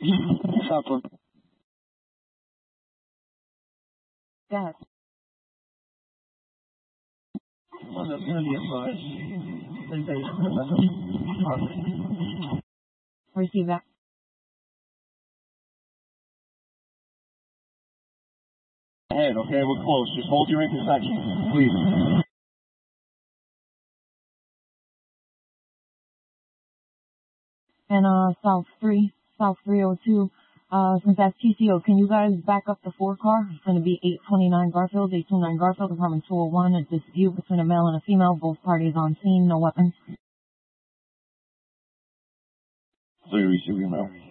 Stop one. Gas. Receive that. Ahead, okay, we're close. Just hold your intersection, please. And South 302. Since that's TCO, can you guys back up the 4 car? It's going to be 829 Garfield, apartment 201. A dispute between a male and a female. Both parties on scene, no weapons. So you receive your mail.